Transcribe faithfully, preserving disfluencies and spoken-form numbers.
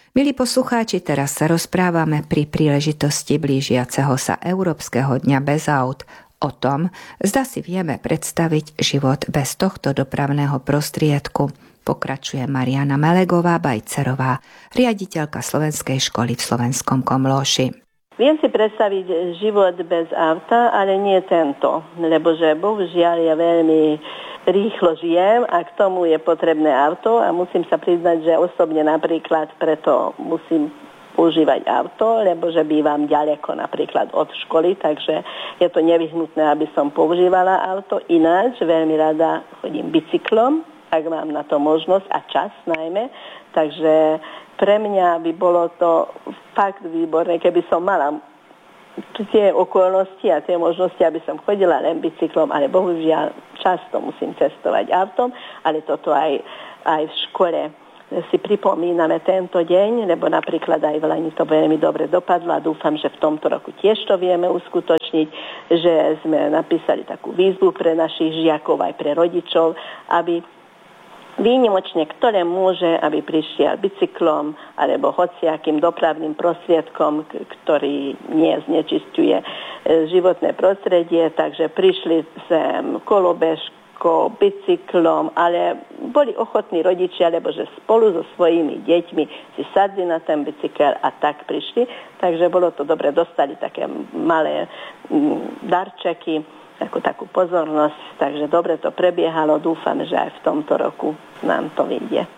Milí poslucháči, teraz sa rozprávame pri príležitosti blížiaceho sa Európskeho dňa bez aut o tom, zda si vieme predstaviť život bez tohto dopravného prostriedku. Pokračuje Mariana Melegová-Bajcerová, riaditeľka Slovenskej školy v Slovenskom Komlóši. Viem si predstaviť život bez auta, ale nie tento, lebo že bohužiaľ ja veľmi rýchlo žijem a k tomu je potrebné auto a musím sa priznať, že osobne napríklad preto musím používať auto, lebo že bývam ďaleko napríklad od školy, takže je to nevyhnutné, aby som používala auto. Ináč veľmi rada chodím bicyklom, ak mám na to možnosť a čas najmä, takže pre mňa by bolo to fakt výborné, keby som mala tie okolnosti a tie možnosti, aby som chodila len bicyklom, ale bohužiaľ často musím cestovať autom, ale toto aj, aj v škole si pripomíname tento deň, lebo napríklad aj v Lani to veľmi dobre dopadlo a dúfam, že v tomto roku tiež to vieme uskutočniť, že sme napísali takú výzvu pre našich žiakov aj pre rodičov, aby výnimočne, ktoré môže, aby prišiel bicyklom alebo hociakým dopravným prostriedkom, ktorý nie znečisťuje životné prostredie, takže prišli sem kolobežkou, bicyklom, ale boli ochotní rodičia, lebo že spolu so svojimi deťmi si sadli na ten bicykel a tak prišli, takže bolo to dobre, dostali také malé darčeky, ako takú pozornosť, takže dobre to prebiehalo, dúfam, že aj v tomto roku nám to vyjde.